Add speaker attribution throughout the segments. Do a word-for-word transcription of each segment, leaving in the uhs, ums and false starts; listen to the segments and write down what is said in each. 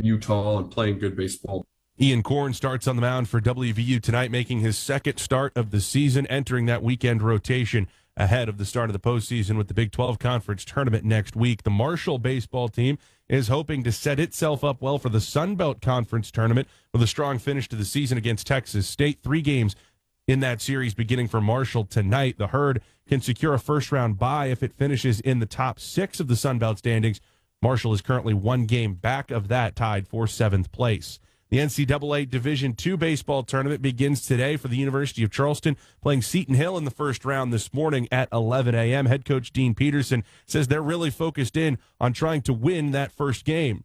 Speaker 1: in Utah and playing good baseball.
Speaker 2: Ian Korn starts on the mound for W V U tonight, making his second start of the season, entering that weekend rotation ahead of the start of the postseason with the Big twelve Conference Tournament next week. The Marshall baseball team is hoping to set itself up well for the Sun Belt Conference Tournament with a strong finish to the season against Texas State. Three games in that series beginning for Marshall tonight. The Herd can secure a first-round bye if it finishes in the top six of the Sun Belt standings. Marshall is currently one game back of that, tied for seventh place. The N C double A Division two baseball tournament begins today for the University of Charleston, playing Seton Hill in the first round this morning at eleven a.m. Head coach Dean Peterson says they're really focused in on trying to win that first game.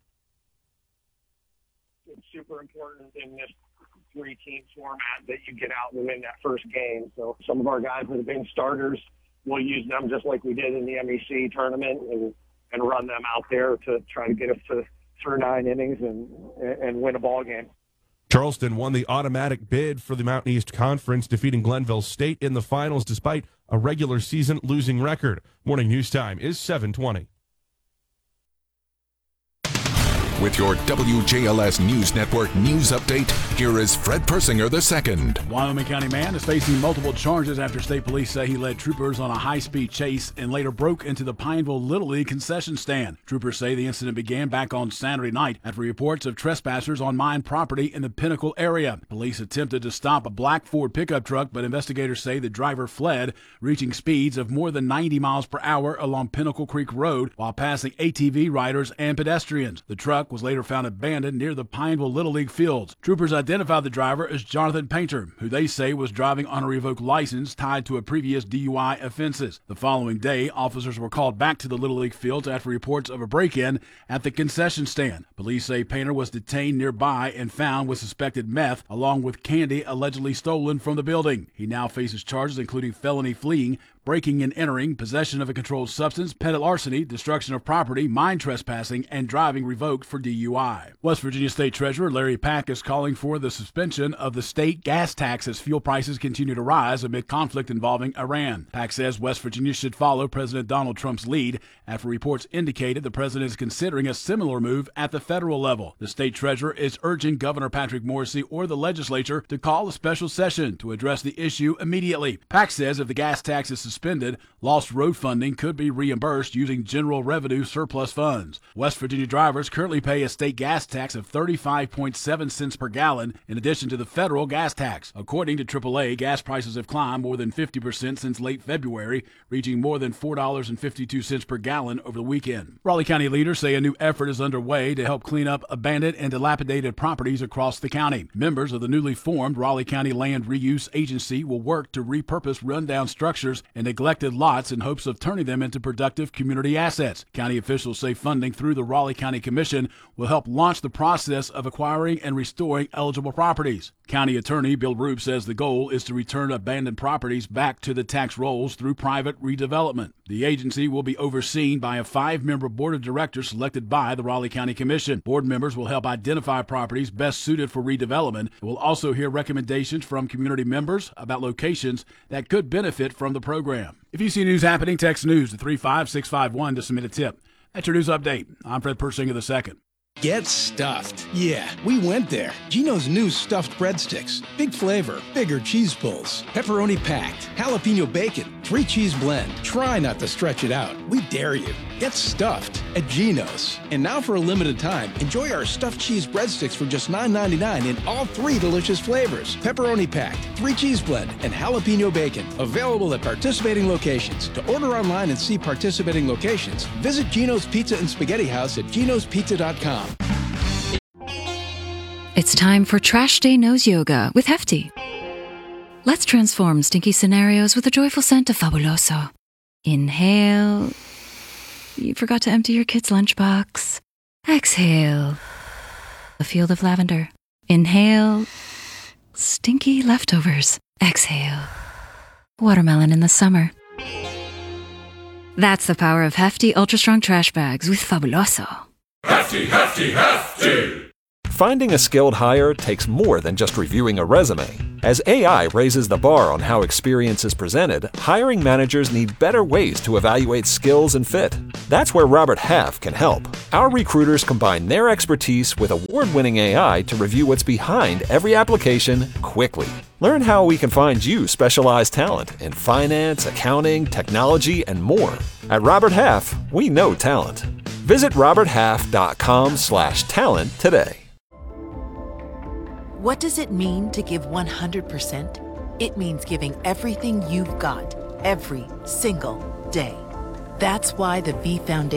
Speaker 3: It's super important in this three-team format that you get out and win that first game. So some of our guys that have been starters, we'll use them just like we did in the M E C tournament and, and run them out there to try to get us to through nine innings and and win a ball game.
Speaker 2: Charleston won the automatic bid for the Mountain East Conference, defeating Glenville State in the finals despite a regular season losing record. Morning news time is seven twenty.
Speaker 4: With your W J L S News Network news update, here is Fred Persinger the second.
Speaker 5: Wyoming County man is facing multiple charges after state police say he led troopers on a high-speed chase and later broke into the Pineville Little League concession stand. Troopers say the incident began back on Saturday night after reports of trespassers on mine property in the Pinnacle area. Police attempted to stop a black Ford pickup truck, but investigators say the driver fled, reaching speeds of more than ninety miles per hour along Pinnacle Creek Road while passing A T V riders and pedestrians. The truck was later found abandoned near the Pineville Little League fields. Troopers identified the driver as Jonathan Painter, who they say was driving on a revoked license tied to a previous D U I offenses. The following day, officers were called back to the Little League fields after reports of a break-in at the concession stand. Police say Painter was detained nearby and found with suspected meth, along with candy allegedly stolen from the building. He now faces charges including felony fleeing, breaking and entering, possession of a controlled substance, petty larceny, destruction of property, mine trespassing, and driving revoked for D U I. West Virginia State Treasurer Larry Pack is calling for the suspension of the state gas tax as fuel prices continue to rise amid conflict involving Iran. Pack says West Virginia should follow President Donald Trump's lead after reports indicated the president is considering a similar move at the federal level. The state treasurer is urging Governor Patrick Morrisey or the legislature to call a special session to address the issue immediately. Pack says if the gas tax is suspended, Suspended, lost road funding could be reimbursed using general revenue surplus funds. West Virginia drivers currently pay a state gas tax of thirty-five point seven cents per gallon in addition to the federal gas tax. According to triple A, gas prices have climbed more than fifty percent since late February, reaching more than four dollars and fifty-two cents per gallon over the weekend. Raleigh County leaders say a new effort is underway to help clean up abandoned and dilapidated properties across the county. Members of the newly formed Raleigh County Land Reuse Agency will work to repurpose rundown structures and neglected lots in hopes of turning them into productive community assets. County officials say funding through the Raleigh County Commission will help launch the process of acquiring and restoring eligible properties. County Attorney Bill Roop says the goal is to return abandoned properties back to the tax rolls through private redevelopment. The agency will be overseen by a five-member board of directors selected by the Raleigh County Commission. Board members will help identify properties best suited for redevelopment. We'll also hear recommendations from community members about locations that could benefit from the program. If you see news happening, text news to three five six five one to submit a tip. That's your news update. I'm Fred Persinger the second.
Speaker 6: Get stuffed. Yeah, we went there. Geno's new stuffed breadsticks. Big flavor, bigger cheese pulls, pepperoni packed, jalapeno bacon, three cheese blend. Try not to stretch it out. We dare you. Get stuffed at Geno's. And now for a limited time, enjoy our stuffed cheese breadsticks for just nine ninety-nine in all three delicious flavors. Pepperoni packed, three cheese blend, and jalapeno bacon. Available at participating locations. To order online and see participating locations, visit Geno's Pizza and Spaghetti House at genos pizza dot com.
Speaker 7: It's time for Trash Day Nose Yoga with Hefty. Let's transform stinky scenarios with the joyful scent of Fabuloso. Inhale. You forgot to empty your kid's lunchbox. Exhale. A field of lavender. Inhale. Stinky leftovers. Exhale. Watermelon in the summer. That's the power of Hefty Ultra Strong Trash Bags with Fabuloso.
Speaker 8: Hefty, hefty, hefty! finding a skilled hire takes more than just reviewing a resume. As A I raises the bar on how experience is presented, hiring managers need better ways to evaluate skills and fit. That's where Robert Half can help. Our recruiters combine their expertise with award-winning A I to review what's behind every application quickly. Learn how we can find you specialized talent in finance, accounting, technology, and more. At Robert Half, we know talent. Visit roberthalf.com slash talent today.
Speaker 9: What does it mean to give one hundred percent? It means giving everything you've got, every single day. That's why the V Foundation